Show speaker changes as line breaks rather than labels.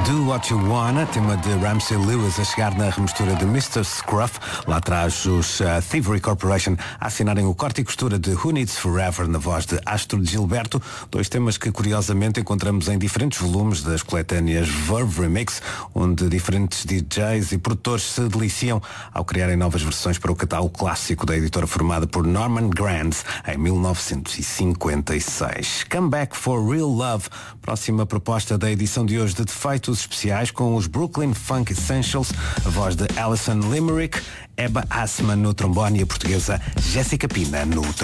Do What You Wanna, tema de Ramsey Lewis a chegar na remistura de Mr. Scruff. Lá atrás os Thievery Corporation a assinarem o corte e costura de Who Needs Forever na voz de Astro Gilberto. Dois temas que curiosamente encontramos em diferentes volumes das coletâneas Verve Remix, onde diferentes DJs e produtores se deliciam ao criarem novas versões para o catálogo clássico da editora formada por Norman Granz em 1956. Come Back for Real Love, próxima proposta da edição de hoje de Defeitos Especiais com os Brooklyn Funk Essentials, a voz de Alison Limerick, Ebba Assman no trombone e a portuguesa Jéssica Pina no trombone.